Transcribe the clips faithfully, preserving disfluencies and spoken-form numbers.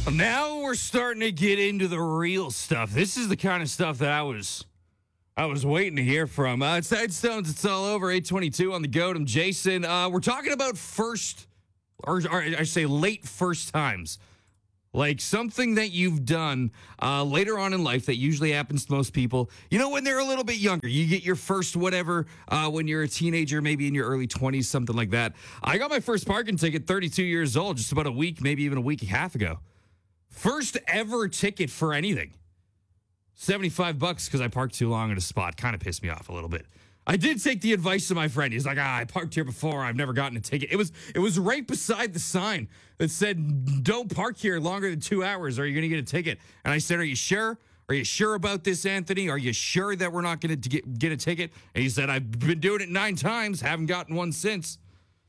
Now we're starting to get into the real stuff. This is the kind of stuff that I was I was waiting to hear from. Uh, it's Side Stones. It's all over. eight twenty-two on the goat. I'm Jason. Uh, we're talking about first, or, or I say late first times. Like something that you've done uh, later on in life that usually happens to most people. You know, when they're a little bit younger, you get your first whatever uh, when you're a teenager, maybe in your early twenties, something like that. I got my first parking ticket thirty-two years old, just about a week, maybe even a week and a half ago. First ever ticket for anything. seventy-five bucks because I parked too long at a spot. Kind of pissed me off a little bit. I did take the advice of my friend. He's like, ah, I parked here before. I've never gotten a ticket. It was it was right beside the sign that said, don't park here longer than two hours or you're going to get a ticket. And I said, are you sure? Are you sure about this, Anthony? Are you sure that we're not going to get, get a ticket? And he said, I've been doing it nine times. Haven't gotten one since.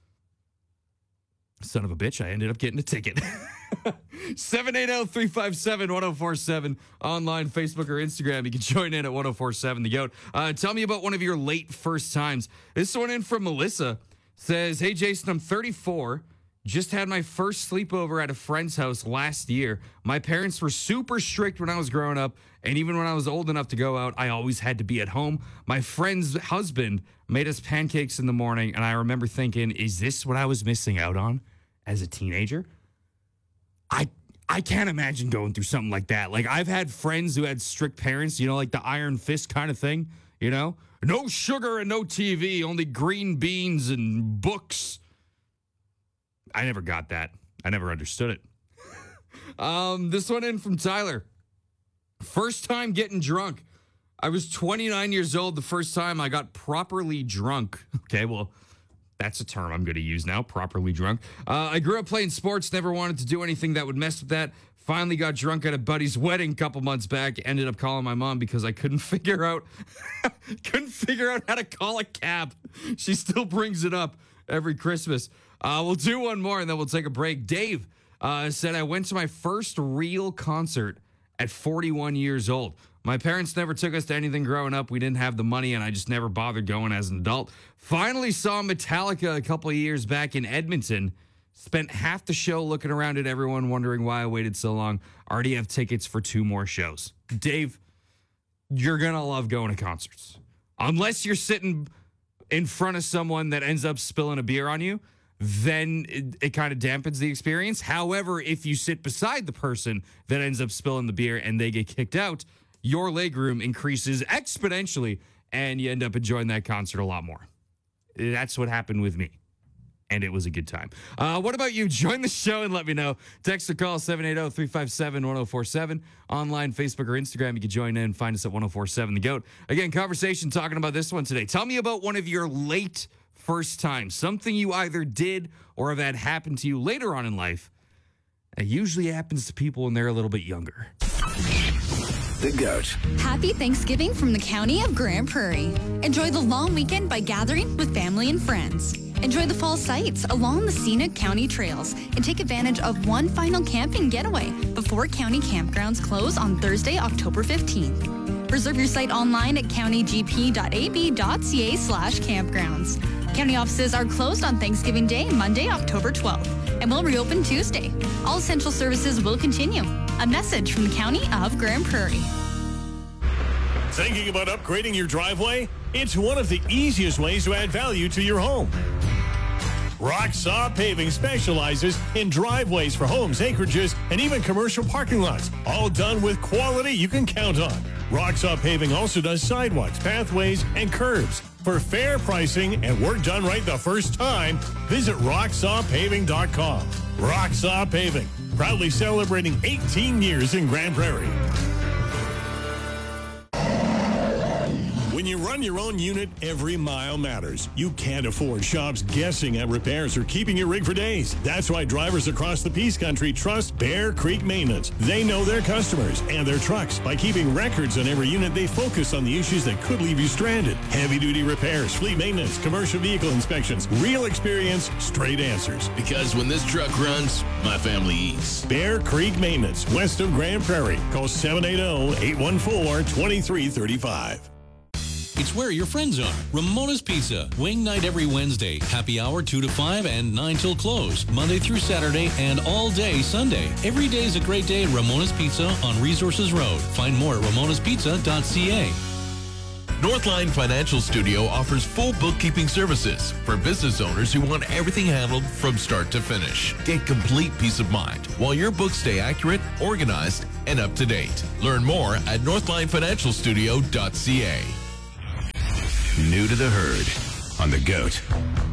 Son of a bitch, I ended up getting a ticket. seven eight zero, three five seven, one zero four seven. Online, Facebook, or Instagram. You can join in at one zero four seven The Goat. Uh, tell me about one of your late first times. This one in from Melissa. Says, hey, Jason, I'm thirty-four. Just had my first sleepover at a friend's house last year. My parents were super strict when I was growing up, and even when I was old enough to go out, I always had to be at home. My friend's husband made us pancakes in the morning, and I remember thinking, is this what I was missing out on as a teenager? I I can't imagine going through something like that. Like, I've had friends who had strict parents, you know, like the iron fist kind of thing, you know? No sugar and no T V, only green beans and books. I never got that. I never understood it. um, this one in from Tyler. First time getting drunk. I was twenty-nine years old the first time I got properly drunk. Okay, well, that's a term I'm going to use now, properly drunk. Uh, I grew up playing sports, never wanted to do anything that would mess with that. Finally got drunk at a buddy's wedding a couple months back. Ended up calling my mom because I couldn't figure out couldn't figure out how to call a cab. She still brings it up every Christmas. Uh, we'll do one more and then we'll take a break. Dave uh, said, I went to my first real concert at forty-one years old. My parents never took us to anything growing up. We didn't have the money, and I just never bothered going as an adult. Finally saw Metallica a couple of years back in Edmonton. Spent half the show looking around at everyone, wondering why I waited so long. Already have tickets for two more shows. Dave, you're going to love going to concerts. Unless you're sitting in front of someone that ends up spilling a beer on you, then it, it kind of dampens the experience. However, if you sit beside the person that ends up spilling the beer and they get kicked out, your legroom increases exponentially and you end up enjoying that concert a lot more. That's what happened with me. And it was a good time. Uh, what about you? Join the show and let me know. Text or call seven eight zero, three five seven, one zero four seven. Online, Facebook, or Instagram. You can join in. Find us at one zero four seven The Goat. Again, conversation talking about this one today. Tell me about one of your late first times. Something you either did or have had happen to you later on in life. It usually happens to people when they're a little bit younger. The Goat. Happy Thanksgiving from the County of Grand Prairie. Enjoy the long weekend by gathering with family and friends. Enjoy the fall sights along the scenic county trails and take advantage of one final camping getaway before county campgrounds close on Thursday, October fifteenth. Reserve your site online at countygp.ab.ca slash campgrounds. County offices are closed on Thanksgiving Day, Monday, October twelfth, and will reopen Tuesday. All essential services will continue. A message from the County of Grand Prairie. Thinking about upgrading your driveway? It's one of the easiest ways to add value to your home. Rocksaw Paving specializes in driveways for homes, acreages, and even commercial parking lots, all done with quality you can count on. Rocksaw Paving also does sidewalks, pathways, and curbs. For fair pricing and work done right the first time, visit rocksaw paving dot com. Rocksaw Paving, proudly celebrating eighteen years in Grand Prairie. When you run your own unit, every mile matters. You can't afford shops guessing at repairs or keeping your rig for days. That's why drivers across the Peace Country trust Bear Creek Maintenance. They know their customers and their trucks. By keeping records on every unit, they focus on the issues that could leave you stranded. Heavy-duty repairs, fleet maintenance, commercial vehicle inspections, real experience, straight answers. Because when this truck runs, my family eats. Bear Creek Maintenance, west of Grand Prairie. Call seven eight zero, eight one four, two three three five. It's where your friends are. Ramona's Pizza. Wing night every Wednesday. Happy hour two to five and nine till close. Monday through Saturday and all day Sunday. Every day is a great day at Ramona's Pizza on Resources Road. Find more at ramonas pizza dot c a. Northline Financial Studio offers full bookkeeping services for business owners who want everything handled from start to finish. Get complete peace of mind while your books stay accurate, organized, and up to date. Learn more at northline financial studio dot c a. New to the herd on The Goat.